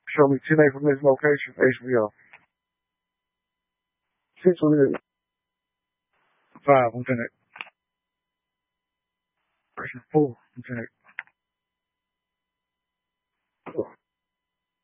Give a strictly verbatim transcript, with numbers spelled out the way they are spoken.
Show me ten A from this location. H B O. Six one eight. Five, Lieutenant. Person four, Lieutenant.